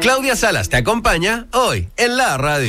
Claudia Salas te acompaña hoy en la radio.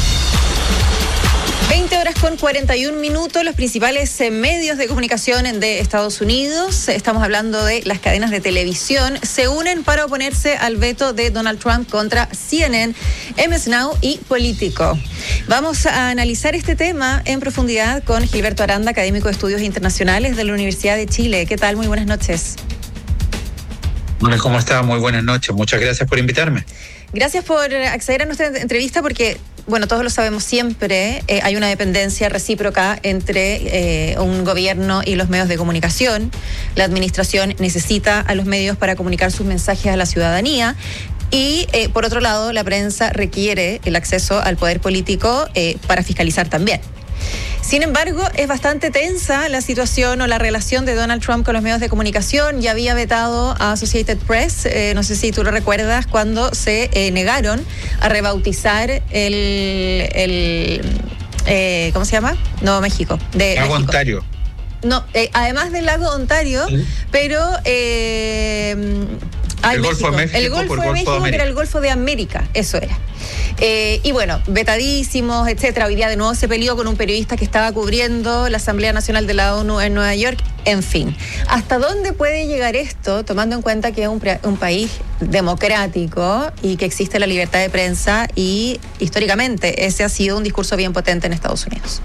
20:41, los principales medios de comunicación de Estados Unidos, estamos hablando de las cadenas de televisión, se unen para oponerse al veto de Donald Trump contra CNN, MS Now y Político. Vamos a analizar este tema en profundidad con Gilberto Aranda, académico de estudios internacionales de la Universidad de Chile. ¿Qué tal? Muy buenas noches. Hola, ¿cómo está? Muy buenas noches. Muchas gracias por invitarme. Gracias por acceder a nuestra entrevista porque, bueno, todos lo sabemos siempre, hay una dependencia recíproca entre un gobierno y los medios de comunicación. La administración necesita a los medios para comunicar sus mensajes a la ciudadanía y, por otro lado, la prensa requiere el acceso al poder político para fiscalizar también. Sin embargo, es bastante tensa la situación o la relación de Donald Trump con los medios de comunicación. Ya había vetado a Associated Press, no sé si tú lo recuerdas, cuando se negaron a rebautizar ¿cómo se llama? Nuevo México. Lago Ontario. No, además del Lago Ontario, ¿sí? Pero... el Golfo de México. El Golfo de México, que era el Golfo de América, eso era. Y bueno, vetadísimos, etcétera. Hoy día de nuevo se peleó con un periodista que estaba cubriendo la Asamblea Nacional de la ONU en Nueva York. En fin, ¿hasta dónde puede llegar esto, tomando en cuenta que es un país democrático y que existe la libertad de prensa y históricamente ese ha sido un discurso bien potente en Estados Unidos?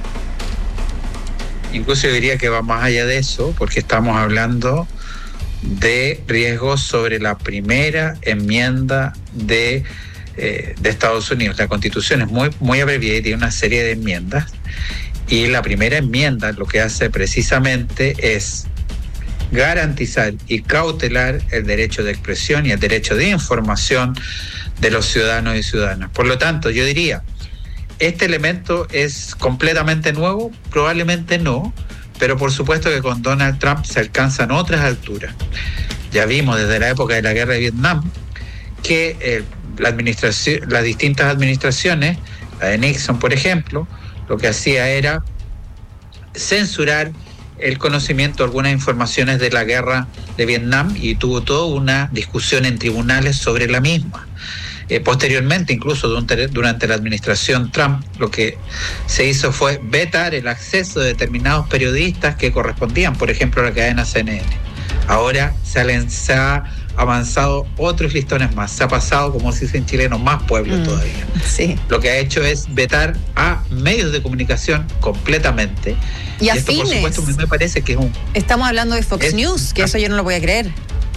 Incluso yo diría que va más allá de eso, porque estamos hablando de riesgos sobre la primera enmienda de Estados Unidos. La Constitución es muy abreviada y tiene una serie de enmiendas, y la primera enmienda lo que hace precisamente es garantizar y cautelar el derecho de expresión y el derecho de información de los ciudadanos y ciudadanas. Por lo tanto, yo diría, ¿este elemento es completamente nuevo? Probablemente no, pero por supuesto que con Donald Trump se alcanzan otras alturas. Ya vimos desde la época de la guerra de Vietnam que las distintas administraciones, la de Nixon por ejemplo, lo que hacía era censurar el conocimiento de algunas informaciones de la guerra de Vietnam, y tuvo toda una discusión en tribunales sobre la misma. Posteriormente, incluso durante la administración Trump, lo que se hizo fue vetar el acceso de determinados periodistas que correspondían, por ejemplo, a la cadena CNN. Ahora se ha avanzado otros listones más, se ha pasado, como se dice en chileno, más pueblos todavía. Sí. Lo que ha hecho es vetar a medios de comunicación completamente. Y esto, por supuesto, me parece que es un... Estamos hablando de Fox News, que eso yo no lo voy a creer.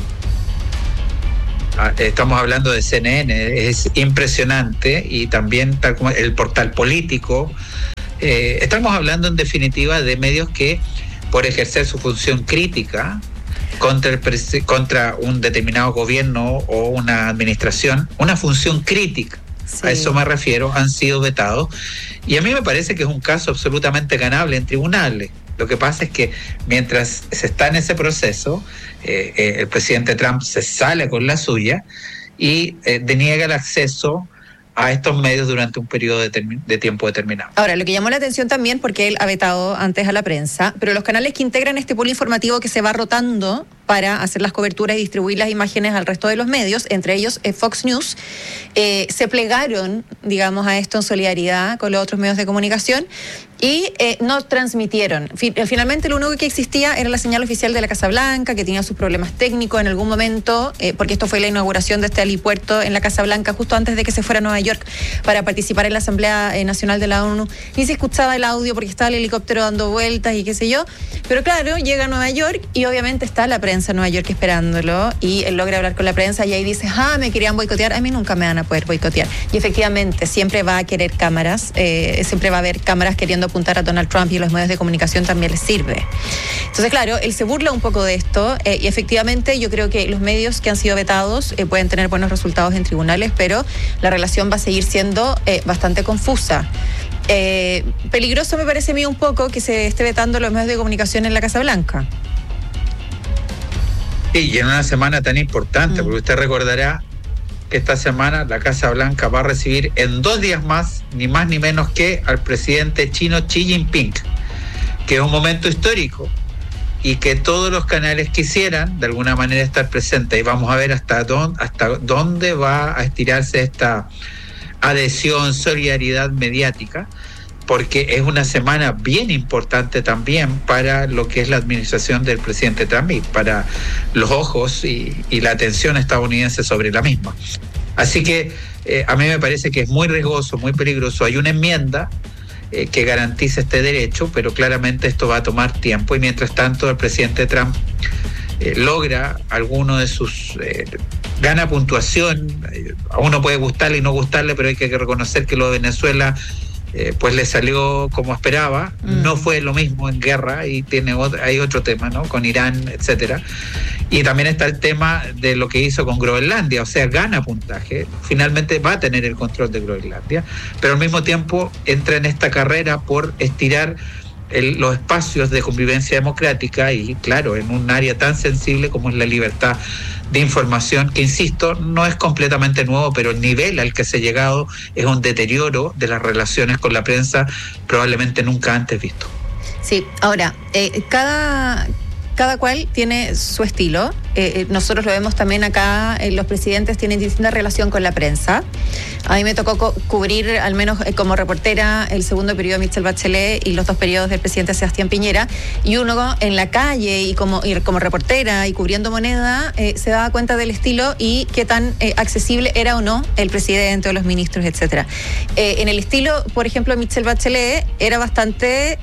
Estamos hablando de CNN, es impresionante, y también tal como el portal Político. Estamos hablando en definitiva de medios que, por ejercer su función crítica contra un determinado gobierno o una administración, una función crítica, sí, a eso me refiero, han sido vetados. Y a mí me parece que es un caso absolutamente ganable en tribunales. Lo que pasa es que mientras se está en ese proceso, el presidente Trump se sale con la suya y deniega el acceso a estos medios durante un periodo de tiempo determinado. Ahora, lo que llamó la atención también, porque él ha vetado antes a la prensa, pero los canales que integran este pool informativo que se va rotando para hacer las coberturas y distribuir las imágenes al resto de los medios, entre ellos Fox News, se plegaron, digamos, a esto en solidaridad con los otros medios de comunicación y no transmitieron. Finalmente lo único que existía era la señal oficial de la Casa Blanca, que tenía sus problemas técnicos en algún momento, porque esto fue la inauguración de este helipuerto en la Casa Blanca justo antes de que se fuera a Nueva York para participar en la Asamblea Nacional de la ONU. Ni se escuchaba el audio porque estaba el helicóptero dando vueltas y qué sé yo, pero claro, llega a Nueva York y obviamente está la prensa en Nueva York esperándolo, y él logra hablar con la prensa y ahí dice, me querían boicotear, a mí nunca me van a poder boicotear. Y efectivamente siempre va a querer cámaras, siempre va a haber cámaras queriendo apuntar a Donald Trump, y los medios de comunicación también les sirve. Entonces claro, él se burla un poco de esto, y efectivamente yo creo que los medios que han sido vetados pueden tener buenos resultados en tribunales, pero la relación va a seguir siendo bastante confusa. Peligroso me parece a mí un poco que se esté vetando los medios de comunicación en la Casa Blanca. Sí, y en una semana tan importante, porque usted recordará que esta semana la Casa Blanca va a recibir en 2 días más, ni más ni menos que al presidente chino Xi Jinping, que es un momento histórico, y que todos los canales quisieran de alguna manera estar presentes, y vamos a ver hasta dónde va a estirarse esta adhesión, solidaridad mediática, porque es una semana bien importante también para lo que es la administración del presidente Trump y para los ojos y la atención estadounidense sobre la misma. Así que a mí me parece que es muy riesgoso, muy peligroso. Hay una enmienda que garantiza este derecho, pero claramente esto va a tomar tiempo, y mientras tanto el presidente Trump logra alguno de sus... gana puntuación. A uno puede gustarle y no gustarle, pero hay que reconocer que lo de Venezuela pues le salió como esperaba. No fue lo mismo en guerra, y hay otro tema, ¿no?, con Irán, etcétera. Y también está el tema de lo que hizo con Groenlandia, o sea, gana puntaje, finalmente va a tener el control de Groenlandia, pero al mismo tiempo entra en esta carrera por estirar los espacios de convivencia democrática, y claro, en un área tan sensible como es la libertad de información, que insisto, no es completamente nuevo, pero el nivel al que se ha llegado es un deterioro de las relaciones con la prensa probablemente nunca antes visto. Sí, ahora, cada cual tiene su estilo. Nosotros lo vemos también acá, los presidentes tienen distinta relación con la prensa. A mí me tocó cubrir, al menos como reportera, el segundo periodo de Michelle Bachelet y los 2 periodos del presidente Sebastián Piñera, y uno en la calle y como reportera y cubriendo Moneda se daba cuenta del estilo y qué tan accesible era o no el presidente o los ministros, etcétera. En el estilo, por ejemplo, Michelle Bachelet era bastante...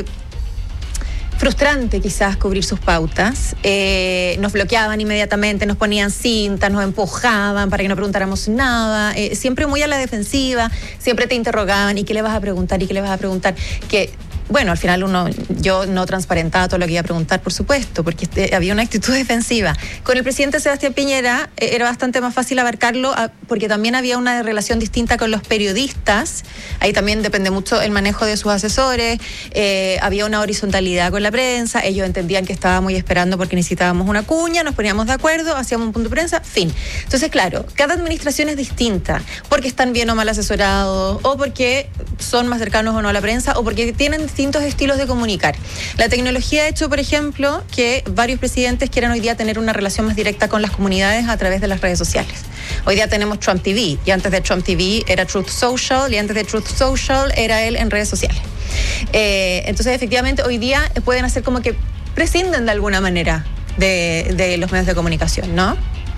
frustrante quizás cubrir sus pautas. Nos bloqueaban inmediatamente, nos ponían cintas, nos empujaban para que no preguntáramos nada, siempre muy a la defensiva, siempre te interrogaban, ¿y qué le vas a preguntar? ¿Y qué le vas a preguntar? Que bueno, al final yo no transparentaba todo lo que iba a preguntar, por supuesto, porque había una actitud defensiva. Con el presidente Sebastián Piñera era bastante más fácil abarcarlo, porque también había una relación distinta con los periodistas. Ahí también depende mucho el manejo de sus asesores. Había una horizontalidad con la prensa. Ellos entendían que estábamos esperando porque necesitábamos una cuña, nos poníamos de acuerdo, hacíamos un punto de prensa, fin. Entonces, claro, cada administración es distinta, porque están bien o mal asesorados, o porque son más cercanos o no a la prensa, o porque tienen distintos estilos de comunicar. La tecnología ha hecho, por ejemplo, que varios presidentes quieran hoy día tener una relación más directa con las comunidades a través de las redes sociales. Hoy día tenemos Trump TV, y antes de Trump TV era Truth Social, y antes de Truth Social era él en redes sociales. Entonces, efectivamente, hoy día pueden hacer como que prescinden de alguna manera de los medios de comunicación, ¿no?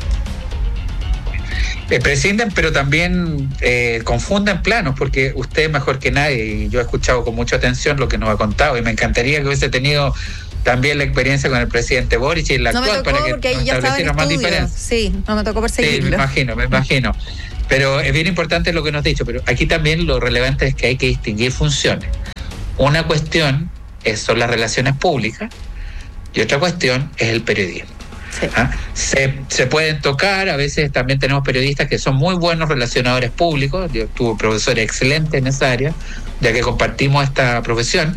Prescinden, pero también confunden planos, porque usted mejor que nadie, y yo he escuchado con mucha atención lo que nos ha contado, y me encantaría que hubiese tenido también la experiencia con el presidente Boric y la actual, no me tocó, para que porque ahí ya estaba en más estudio. diferencias. Sí, no me tocó perseguirlo. Sí, me imagino. Pero es bien importante lo que nos has dicho, pero aquí también lo relevante es que hay que distinguir funciones. Una cuestión son las relaciones públicas, y otra cuestión es el periodismo. Sí. Se pueden tocar, a veces también tenemos periodistas que son muy buenos relacionadores públicos. Yo tuve profesores excelentes en esa área, ya que compartimos esta profesión,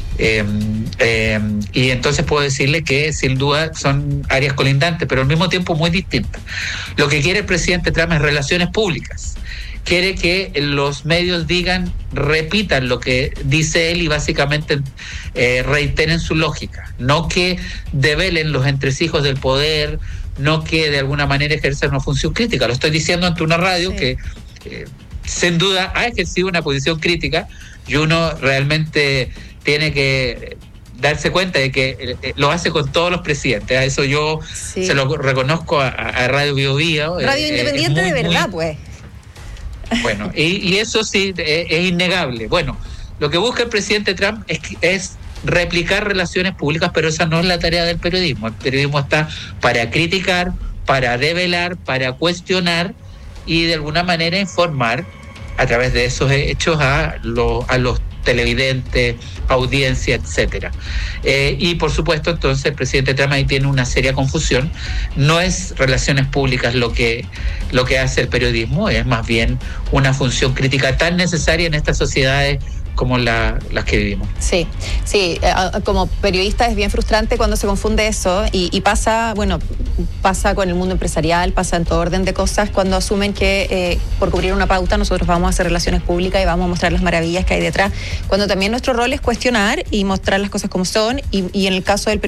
y entonces puedo decirle que sin duda son áreas colindantes, pero al mismo tiempo muy distintas. Lo que quiere el presidente Trump es relaciones públicas. Quiere que los medios repitan lo que dice él, y básicamente reiteren su lógica, no que develen los entresijos del poder, no que de alguna manera ejerzan una función crítica. Lo estoy diciendo ante una radio que sin duda ha ejercido una posición crítica, y uno realmente tiene que darse cuenta de que lo hace con todos los presidentes. A eso yo se lo reconozco a Radio Bio Bio. Radio independiente de verdad, pues. Bueno, y eso sí es innegable. Bueno, lo que busca el presidente Trump es replicar relaciones públicas, pero esa no es la tarea del periodismo. El periodismo está para criticar, para develar, para cuestionar y de alguna manera informar a través de esos hechos a los televidentes, audiencia, etcétera. Y por supuesto, entonces el presidente Trump ahí tiene una seria confusión. No es relaciones públicas lo que hace el periodismo, es más bien una función crítica tan necesaria en estas sociedades como las que vivimos. Sí, como periodista es bien frustrante cuando se confunde eso, y pasa con el mundo empresarial, pasa en todo orden de cosas, cuando asumen que por cubrir una pauta nosotros vamos a hacer relaciones públicas y vamos a mostrar las maravillas que hay detrás, cuando también nuestro rol es cuestionar y mostrar las cosas como son, y en el caso del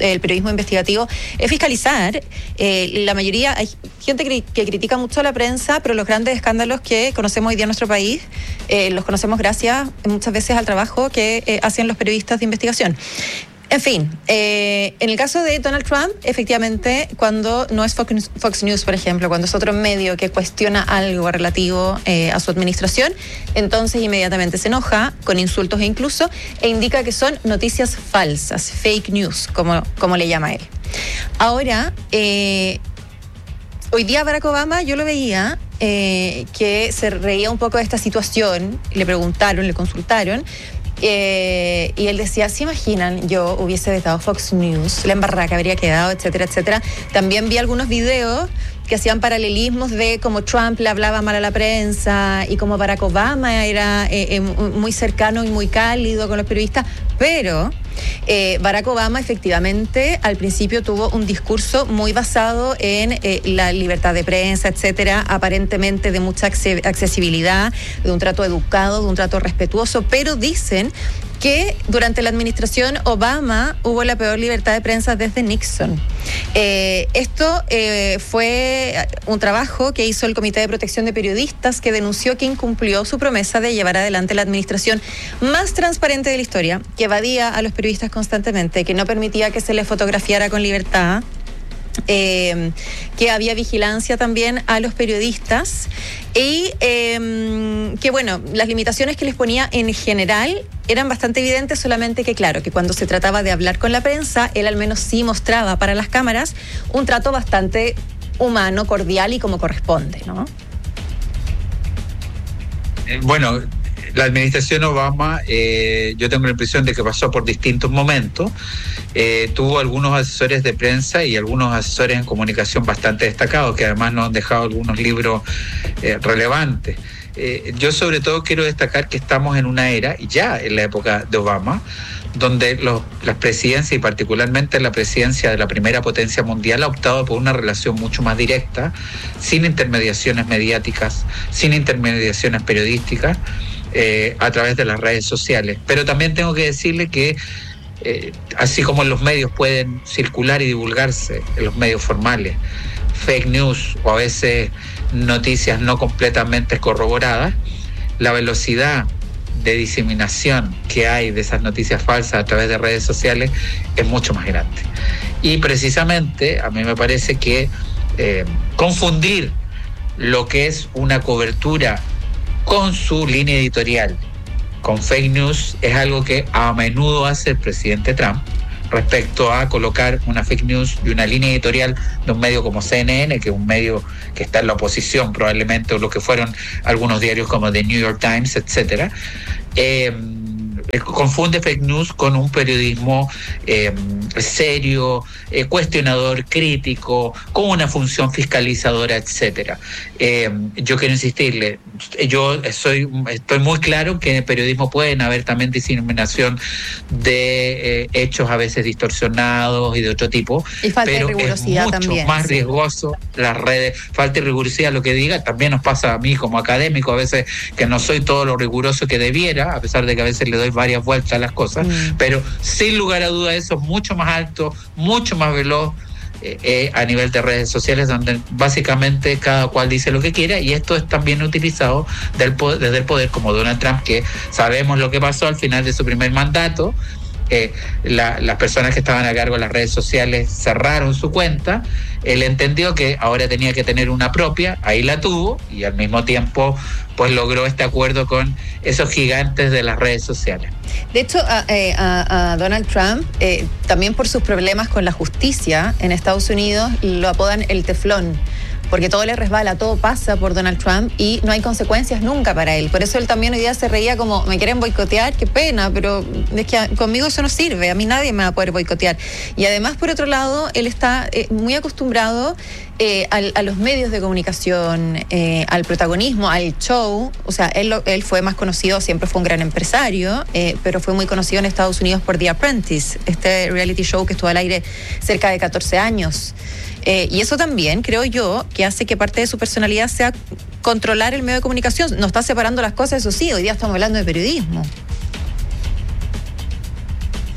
el periodismo investigativo, es fiscalizar. La mayoría, hay gente que critica mucho a la prensa, pero los grandes escándalos que conocemos hoy día en nuestro país, los conocemos gracias muchas veces al trabajo que hacen los periodistas de investigación. En fin, en el caso de Donald Trump, efectivamente, cuando no es Fox News, por ejemplo, cuando es otro medio que cuestiona algo relativo a su administración, entonces inmediatamente se enoja con insultos e indica que son noticias falsas, fake news, como le llama él. Ahora, hoy día Barack Obama, yo lo veía, que se reía un poco de esta situación, le preguntaron, le consultaron, y él decía, ¿se imaginan? Yo hubiese vetado Fox News, la embarrada que habría quedado, etcétera, etcétera. También vi algunos videos que hacían paralelismos de cómo Trump le hablaba mal a la prensa y cómo Barack Obama era muy cercano y muy cálido con los periodistas, pero Barack Obama efectivamente al principio tuvo un discurso muy basado en la libertad de prensa, etcétera, aparentemente de mucha accesibilidad, de un trato educado, de un trato respetuoso, pero dicen que durante la administración Obama hubo la peor libertad de prensa desde Nixon. Esto fue un trabajo que hizo el Comité de Protección de Periodistas, que denunció que incumplió su promesa de llevar adelante la administración más transparente de la historia, que evadía a los periodistas constantemente, que no permitía que se les fotografiara con libertad, que había vigilancia también a los periodistas y que bueno, las limitaciones que les ponía en general eran bastante evidentes, solamente que claro, que cuando se trataba de hablar con la prensa, él al menos sí mostraba para las cámaras un trato bastante humano, cordial y como corresponde, ¿no? Bueno, la administración Obama, yo tengo la impresión de que pasó por distintos momentos. Tuvo algunos asesores de prensa y algunos asesores en comunicación bastante destacados, que además nos han dejado algunos libros relevantes. Yo sobre todo quiero destacar que estamos en una era, ya en la época de Obama, donde las presidencias y particularmente la presidencia de la primera potencia mundial ha optado por una relación mucho más directa, sin intermediaciones mediáticas, sin intermediaciones periodísticas, a través de las redes sociales. Pero también tengo que decirle que así como en los medios pueden circular y divulgarse, en los medios formales, fake news o a veces noticias no completamente corroboradas, la velocidad de diseminación que hay de esas noticias falsas a través de redes sociales es mucho más grande. Y precisamente a mí me parece que confundir lo que es una cobertura con su línea editorial con fake news es algo que a menudo hace el presidente Trump respecto a colocar una fake news y una línea editorial de un medio como CNN, que es un medio que está en la oposición probablemente, o lo que fueron algunos diarios como The New York Times, etcétera. Confunde fake news con un periodismo serio, cuestionador, crítico, con una función fiscalizadora, etcétera. Yo quiero insistirle, estoy muy claro que en el periodismo pueden haber también diseminación de hechos a veces distorsionados y de otro tipo, y falta pero de rigurosidad es mucho también, más riesgoso las redes, falta de rigurosidad lo que diga. También nos pasa a mí como académico a veces que no soy todo lo riguroso que debiera, a pesar de que a veces le doy varias vueltas a las cosas, pero sin lugar a duda eso es mucho más alto, mucho más veloz a nivel de redes sociales, donde básicamente cada cual dice lo que quiera, y esto es también utilizado desde el poder, como Donald Trump, que sabemos lo que pasó al final de su primer mandato. Las personas que estaban a cargo de las redes sociales cerraron su cuenta. Él entendió que ahora tenía que tener una propia, ahí la tuvo, y al mismo tiempo pues logró este acuerdo con esos gigantes de las redes sociales. De hecho, a Donald Trump, también por sus problemas con la justicia en Estados Unidos, lo apodan el teflón, porque todo le resbala, todo pasa por Donald Trump y no hay consecuencias nunca para él. Por eso él también hoy día se reía como, me quieren boicotear, qué pena, pero es que conmigo eso no sirve, a mí nadie me va a poder boicotear. Y además, por otro lado, él está muy acostumbrado a los medios de comunicación, al protagonismo, al show. O sea, él fue más conocido, siempre fue un gran empresario, pero fue muy conocido en Estados Unidos por The Apprentice, este reality show que estuvo al aire cerca de 14 años. Y eso también, creo yo, que hace que parte de su personalidad sea controlar el medio de comunicación. No está separando las cosas, eso sí, hoy día estamos hablando de periodismo.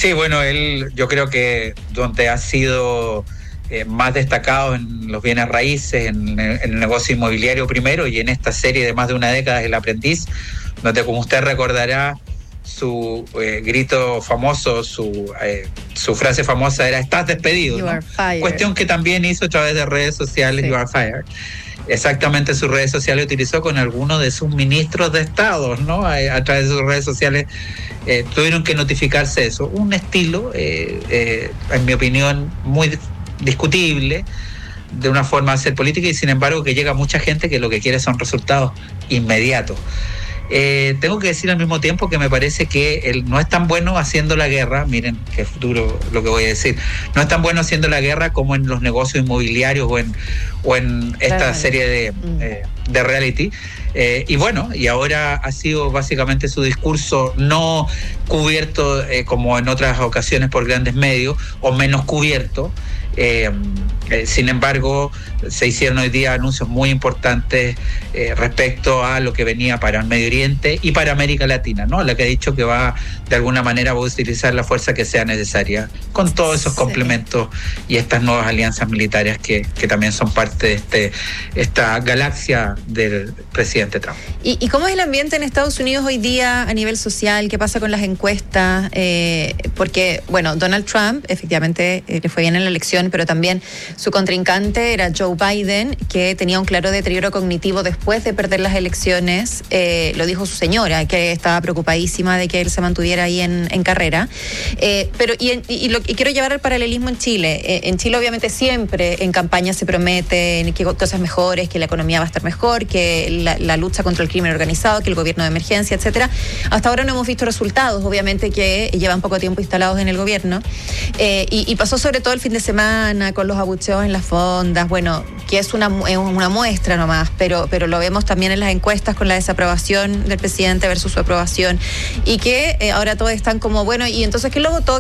Sí, bueno, él yo creo que donde ha sido más destacado en los bienes raíces, en el negocio inmobiliario primero, y en esta serie de más de una década es El Aprendiz, donde, como usted recordará, su grito famoso, su frase famosa era "estás despedido", You ¿no? are fired. Cuestión que también hizo a través de redes sociales, sí. You are fired. Exactamente, sus redes sociales utilizó con algunos de sus ministros de Estado, ¿no? A través de sus redes sociales tuvieron que notificarse eso. Un estilo, en mi opinión, muy discutible, de una forma de hacer política, y sin embargo que llega mucha gente que lo que quiere son resultados inmediatos. Tengo que decir al mismo tiempo que me parece que él no es tan bueno haciendo la guerra, miren qué duro lo que voy a decir, no es tan bueno haciendo la guerra como en los negocios inmobiliarios o en esta serie de reality. Y bueno, y ahora ha sido básicamente su discurso no cubierto como en otras ocasiones por grandes medios, o menos cubierto. Sin embargo, se hicieron hoy día anuncios muy importantes respecto a lo que venía para el Medio Oriente y para América Latina, ¿no? La que ha dicho que va, de alguna manera, va a utilizar la fuerza que sea necesaria, con todos esos complementos y estas nuevas alianzas militares que también son parte de esta galaxia del presidente Trump. ¿Y cómo es el ambiente en Estados Unidos hoy día a nivel social? ¿Qué pasa con las encuestas? Porque, bueno, Donald Trump efectivamente le fue bien en la elección, pero también su contrincante era Joe Biden, que tenía un claro deterioro cognitivo después de perder las elecciones. Lo dijo su señora, que estaba preocupadísima de que él se mantuviera ahí en carrera. Pero quiero llevar el paralelismo en Chile. En Chile, obviamente, siempre en campaña se prometen que cosas mejores, que la economía va a estar mejor, que la lucha contra el crimen organizado, que el gobierno de emergencia, etcétera. Hasta ahora no hemos visto resultados, obviamente, que llevan poco tiempo instalados en el gobierno. Y pasó sobre todo el fin de semana con los abucheos en las fondas, bueno, que es una muestra nomás, pero lo vemos también en las encuestas con la desaprobación del presidente versus su aprobación, y que ahora todos están como, bueno, y entonces ¿quién lo votó?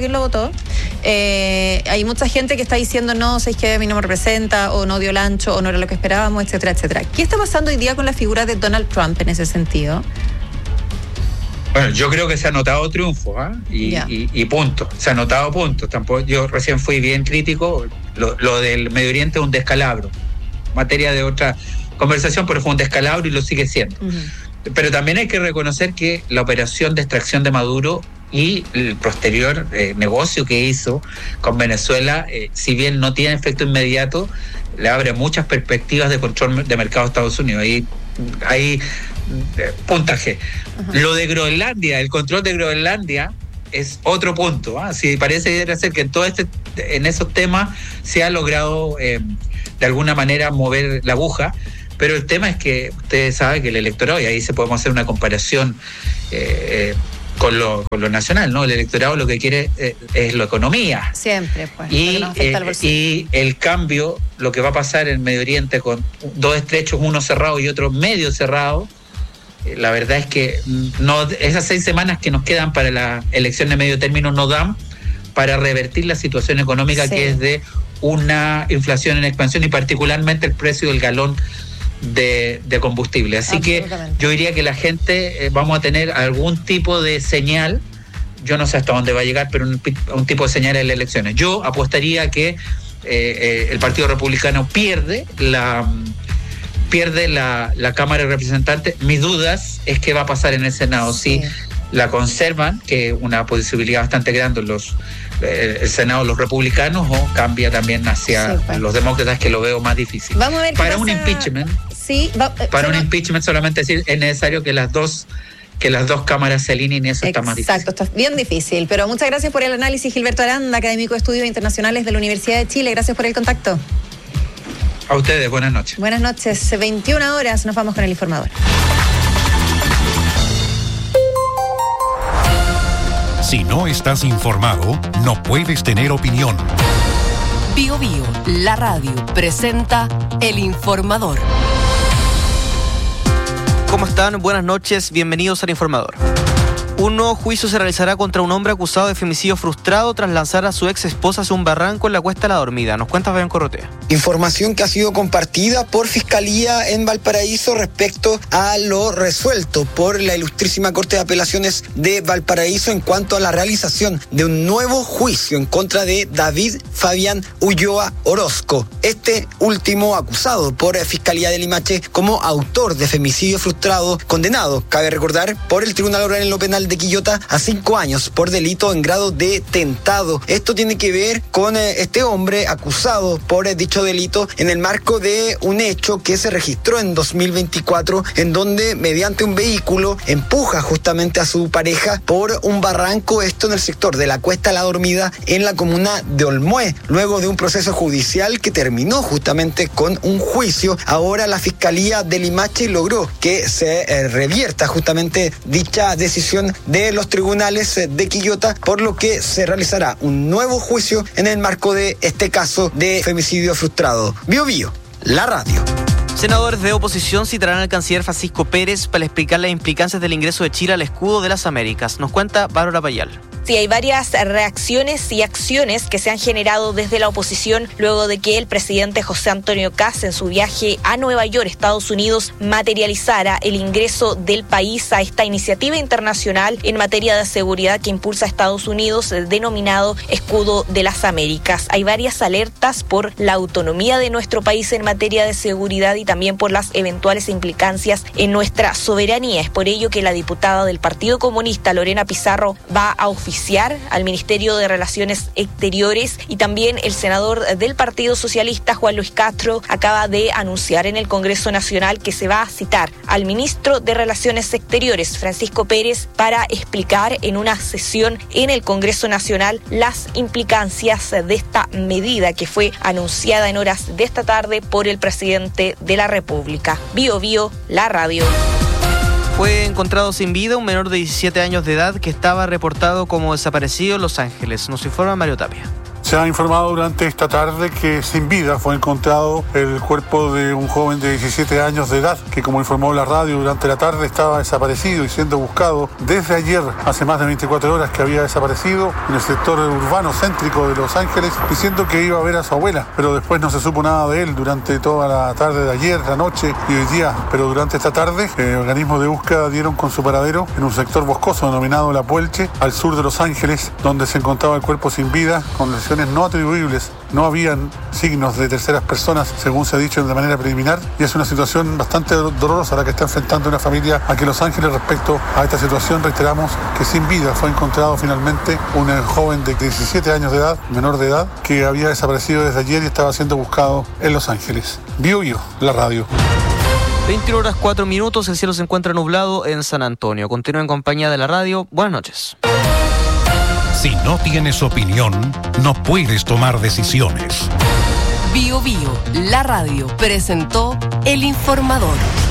Hay mucha gente que está diciendo, no, sé que a mí no me representa, o no dio el ancho, o no era lo que esperábamos, etcétera, etcétera. ¿Qué está pasando hoy día con la figura de Donald Trump en ese sentido? Bueno, yo creo que se ha notado triunfo, y punto. Se ha notado puntos. Tampoco, yo recién fui bien crítico. Lo del Medio Oriente es un descalabro. Materia de otra conversación, pero fue un descalabro y lo sigue siendo. Uh-huh. Pero también hay que reconocer que la operación de extracción de Maduro y el posterior negocio que hizo con Venezuela, si bien no tiene efecto inmediato, le abre muchas perspectivas de control de mercado a Estados Unidos. Hay puntaje. Uh-huh. Lo de Groenlandia, el control de Groenlandia es otro punto. Si parece ser que en esos temas se ha logrado de alguna manera mover la aguja, pero el tema es que ustedes saben que el electorado, y ahí se podemos hacer una comparación con lo nacional, ¿no? El electorado lo que quiere es la economía. Siempre, pues. Y el cambio, lo que va a pasar en Medio Oriente con dos estrechos, uno cerrado y otro medio cerrado, la verdad es que esas 6 semanas que nos quedan para la elección de medio término no dan para revertir la situación económica, sí, que es de una inflación en expansión, y particularmente el precio del galón de combustible. Así que yo diría que la gente vamos a tener algún tipo de señal, yo no sé hasta dónde va a llegar, pero un tipo de señal en las elecciones. Yo apostaría que el Partido Republicano pierde la Cámara de Representantes. Mis dudas es qué va a pasar en el Senado. Sí. Si la conservan, que es una posibilidad bastante grande en el Senado los republicanos, o cambia también hacia los demócratas, que lo veo más difícil. Vamos a ver para un impeachment. Sí, un impeachment solamente decir es necesario que las dos cámaras se alineen, y eso está más difícil. Exacto, está bien difícil. Pero muchas gracias por el análisis, Gilberto Aranda, académico de Estudios Internacionales de la Universidad de Chile. Gracias por el contacto. A ustedes, buenas noches. Buenas noches, 21 horas, nos vamos con el informador. Si no estás informado, no puedes tener opinión. Bio Bio, la radio, presenta El Informador. ¿Cómo están? Buenas noches, bienvenidos al Informador. Un nuevo juicio se realizará contra un hombre acusado de femicidio frustrado tras lanzar a su ex esposa hacia un barranco en la Cuesta La Dormida. Nos cuenta Fabián Corrotea. Información que ha sido compartida por Fiscalía en Valparaíso respecto a lo resuelto por la Ilustrísima Corte de Apelaciones de Valparaíso en cuanto a la realización de un nuevo juicio en contra de David Fabián Ulloa Orozco. Este último acusado por Fiscalía de Limache como autor de femicidio frustrado, condenado, cabe recordar, por el Tribunal Oral en lo Penal de Quillota a 5 años por delito en grado de tentado. Esto tiene que ver con este hombre acusado por dicho delito en el marco de un hecho que se registró en 2024, en donde mediante un vehículo empuja justamente a su pareja por un barranco, esto en el sector de la Cuesta La Dormida en la comuna de Olmué, luego de un proceso judicial que terminó justamente con un juicio. Ahora la Fiscalía de Limache logró que se revierta justamente dicha decisión de los tribunales de Quillota, por lo que se realizará un nuevo juicio en el marco de este caso de femicidio frustrado. Bio Bio, la radio. Senadores de oposición citarán al canciller Francisco Pérez para explicar las implicancias del ingreso de Chile al escudo de las Américas. Nos cuenta Bárbara Payal. Sí, hay varias reacciones y acciones que se han generado desde la oposición luego de que el presidente José Antonio Kast en su viaje a Nueva York, Estados Unidos, materializara el ingreso del país a esta iniciativa internacional en materia de seguridad que impulsa a Estados Unidos, denominado Escudo de las Américas. Hay varias alertas por la autonomía de nuestro país en materia de seguridad y también por las eventuales implicancias en nuestra soberanía. Es por ello que la diputada del Partido Comunista, Lorena Pizarro, va a oficiar al Ministerio de Relaciones Exteriores, y también el senador del Partido Socialista, Juan Luis Castro, acaba de anunciar en el Congreso Nacional que se va a citar al ministro de Relaciones Exteriores, Francisco Pérez, para explicar en una sesión en el Congreso Nacional las implicancias de esta medida que fue anunciada en horas de esta tarde por el presidente de la República. Bio Bio, la radio. Fue encontrado sin vida un menor de 17 años de edad que estaba reportado como desaparecido en Los Ángeles. Nos informa Mario Tapia. Se ha informado durante esta tarde que sin vida fue encontrado el cuerpo de un joven de 17 años de edad que, como informó la radio durante la tarde, estaba desaparecido y siendo buscado desde ayer, hace más de 24 horas que había desaparecido en el sector urbano céntrico de Los Ángeles, diciendo que iba a ver a su abuela, pero después no se supo nada de él durante toda la tarde de ayer, la noche y hoy día. Pero durante esta tarde, organismos de búsqueda dieron con su paradero en un sector boscoso denominado La Puelche, al sur de Los Ángeles, donde se encontraba el cuerpo sin vida con lesiones no atribuibles. No habían signos de terceras personas, según se ha dicho de manera preliminar, y es una situación bastante dolorosa la que está enfrentando una familia aquí en Los Ángeles respecto a esta situación. Reiteramos que sin vida fue encontrado finalmente un joven de 17 años de edad, menor de edad, que había desaparecido desde ayer y estaba siendo buscado en Los Ángeles. Bio Bio, la radio. 21 horas 4 minutos, el cielo se encuentra nublado en San Antonio. Continúa en compañía de la radio. Buenas noches. Si no tienes opinión, no puedes tomar decisiones. Bio Bio, la radio, presentó El Informador.